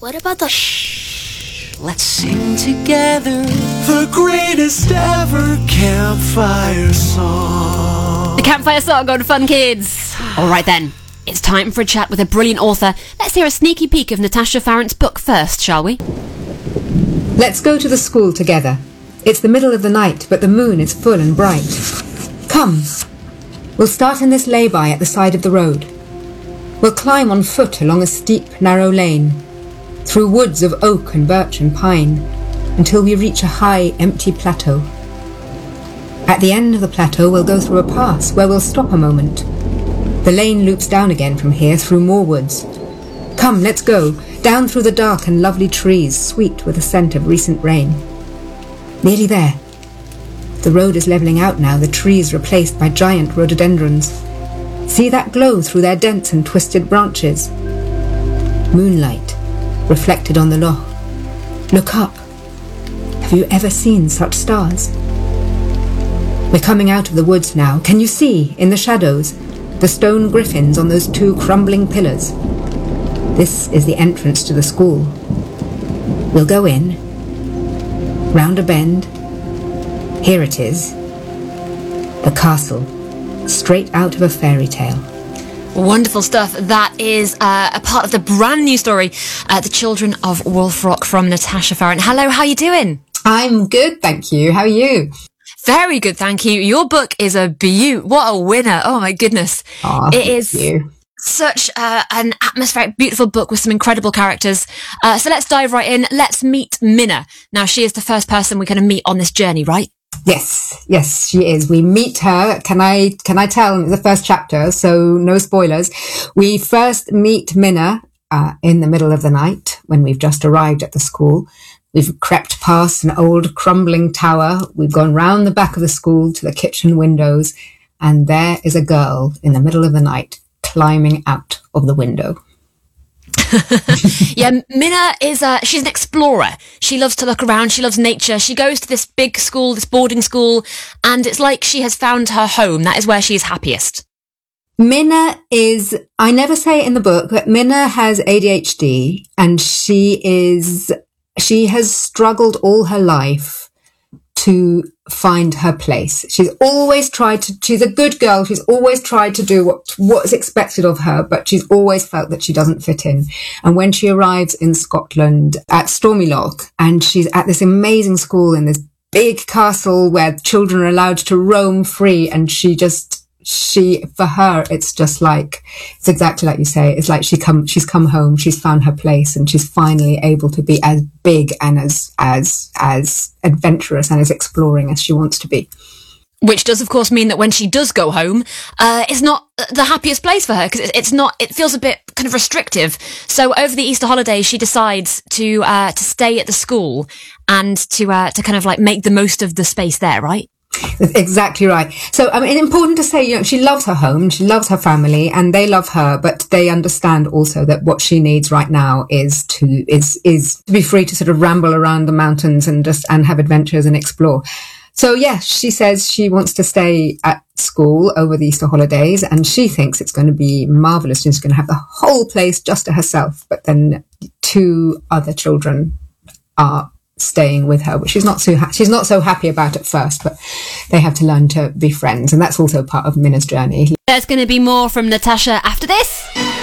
what about the... Shh, let's sing together the greatest ever campfire song. The campfire song on Fun Kids. All right then, it's time for a chat with a brilliant author. Let's hear a sneaky peek of Natasha Farrant's book first, shall we? Let's go to the school together. It's the middle of the night, but the moon is full and bright. Come. We'll start in this lay-by at the side of the road. We'll climb on foot along a steep, narrow lane, through woods of oak and birch and pine, until we reach a high, empty plateau. At the end of the plateau, we'll go through a pass where we'll stop a moment. The lane loops down again from here through more woods. Come, let's go, down through the dark and lovely trees, sweet with the scent of recent rain. Nearly there. The road is levelling out now, the trees replaced by giant rhododendrons. See that glow through their dense and twisted branches? Moonlight, reflected on the loch. Look up. Have you ever seen such stars? We're coming out of the woods now. Can you see, in the shadows, the stone griffins on those two crumbling pillars? This is the entrance to the school. We'll go in, round a bend. Here it is. The castle, straight out of a fairy tale. Wonderful stuff. That is a part of the brand new story, The Children of Wolfrock from Natasha Farrant. Hello, how are you doing? I'm good, thank you. How are you? Very good, thank you. Your book is a beaut. What a winner. Oh my goodness. Oh, it is you. Such an atmospheric, beautiful book with some incredible characters. So let's dive right in. Let's meet Minna. Now, she is the first person we're going to meet on this journey, right? Yes, she is. We meet her. Can I tell the first chapter? So no spoilers. We first meet Minna in the middle of the night when we've just arrived at the school. We've crept past an old crumbling tower. We've gone round the back of the school to the kitchen windows, and there is a girl in the middle of the night climbing out of the window. Yeah, Minna is she's an explorer. She loves to look around. She loves nature. She goes to this big school, this boarding school, and it's like she has found her home. That is where she is happiest. Minna is, I never say it in the book, but Minna has ADHD, and she has struggled all her life to find her place. She's a good girl. She's always tried to do what's expected of her, but she's always felt that she doesn't fit in. And when she arrives in Scotland at Stormyloch, and she's at this amazing school in this big castle where children are allowed to roam free, and for her, it's just like, it's exactly like you say. It's like she's come home, she's found her place, and she's finally able to be as big and as adventurous and as exploring as she wants to be. Which does, of course, mean that when she does go home, it's not the happiest place for her, because it feels a bit kind of restrictive. So over the Easter holidays, she decides to stay at the school and to kind of like make the most of the space there, right? Exactly right. So, I mean, it's important to say, she loves her home, she loves her family, and they love her, but they understand also that what she needs right now is to be free to sort of ramble around the mountains and have adventures and explore. So, yes, she says she wants to stay at school over the Easter holidays, and she thinks it's going to be marvellous. She's going to have the whole place just to herself, but then two other children are staying with her, which she's not so happy about at first, but they have to learn to be friends, and that's also part of Minna's journey. There's going to be more from Natasha after this.